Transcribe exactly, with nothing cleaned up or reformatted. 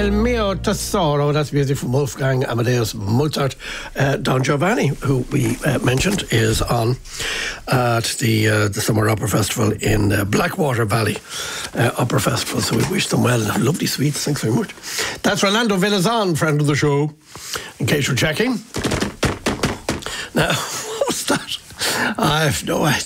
Il mio tesoro, that's music from Wolfgang Amadeus Mozart. Uh, Don Giovanni, who we uh, mentioned, is on at the uh, the Summer Opera Festival in uh, Blackwater Valley uh, Opera Festival. So we wish them well and have lovely sweets. Thanks very much. That's Rolando Villazon, friend of the show, in case you're checking. Now, what's that? I have no idea.